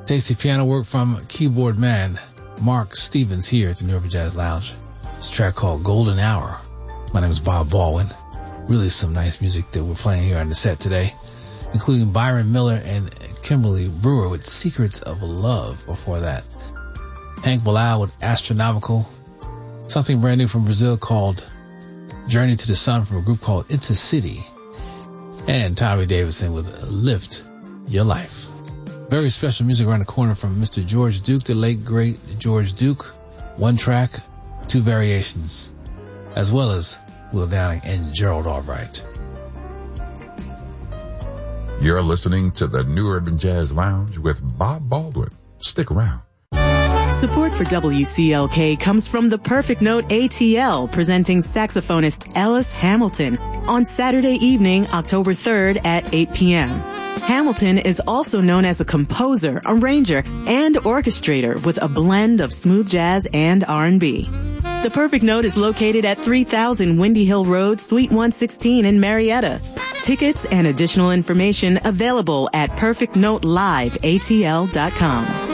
Tasty piano work from keyboard man Mark Stevens here at the New Urban Jazz Lounge. It's a track called Golden Hour. My name is Bob Baldwin. Really some nice music that we're playing here on the set today, including Byron Miller and Kimberly Brewer with Secrets of Love before that. Hank Bilal with Astronomical. Something brand new from Brazil called Journey to the Sun from a group called Intercity. And Tommy Davidson with Lift Your Life. Very special music around the corner from Mr. George Duke, the late great George Duke. One track, two variations, as well as Will Downing and Gerald Albright. You're listening to the New Urban Jazz Lounge with Bob Baldwin. Stick around. Support for WCLK comes from the Perfect Note ATL, presenting saxophonist Ellis Hamilton on Saturday evening, October 3rd at 8 p.m. Hamilton is also known as a composer, arranger, and orchestrator with a blend of smooth jazz and R&B. The Perfect Note is located at 3000 Windy Hill Road, Suite 116 in Marietta. Tickets and additional information available at perfectnoteliveatl.com.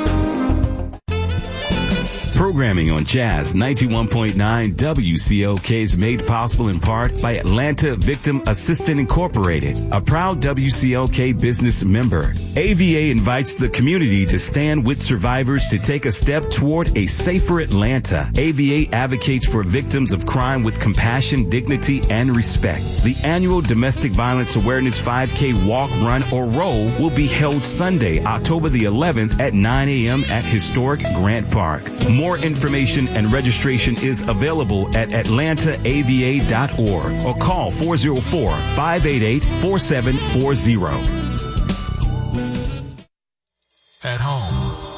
Programming on Jazz 91.9 WCLK is made possible in part by Atlanta Victim Assistant Incorporated, a proud WCLK business member. AVA invites the community to stand with survivors to take a step toward a safer Atlanta. AVA advocates for victims of crime with compassion, dignity, and respect. The annual Domestic Violence Awareness 5K Walk, Run, or Roll will be held Sunday, October the 11th at 9 a.m. at historic Grant Park. More information and registration is available at atlantaava.org or call 404-588-4740. At home,